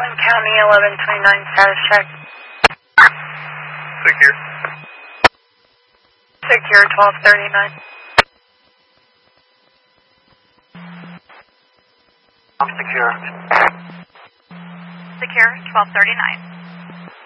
Oakland County 1129 status check. Secure. Secure 1239. I'm secure. Secure 1239.